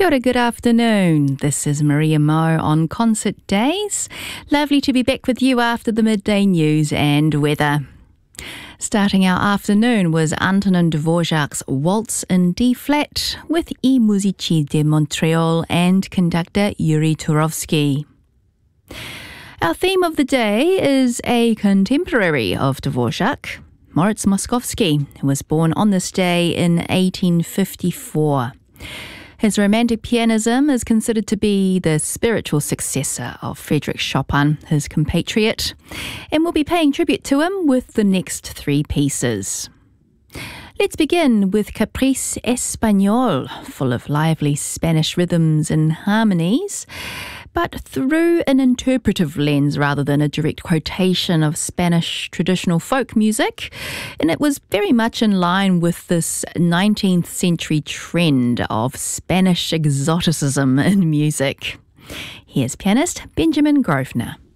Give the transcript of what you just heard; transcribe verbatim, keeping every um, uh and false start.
Kia ora, good afternoon. This is Maria Mo on Concert Days. Lovely to be back with you after the midday news and weather. Starting our afternoon was Antonin Dvorak's Waltz in D-flat with I Musici de Montreal and conductor Yuri Turovsky. Our theme of the day is a contemporary of Dvorak, Moritz Moszkowski, who was born on this day in eighteen fifty-four. His romantic pianism is considered to be the spiritual successor of Frédéric Chopin, his compatriot, and we'll be paying tribute to him with the next three pieces. Let's begin with Caprice Espagnol, full of lively Spanish rhythms and harmonies, but through an interpretive lens rather than a direct quotation of Spanish traditional folk music. And it was very much in line with this nineteenth century trend of Spanish exoticism in music. Here's pianist Benjamin Grosvenor.